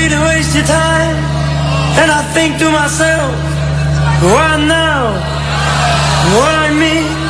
free to waste your time. And I think to myself, why now? Why me?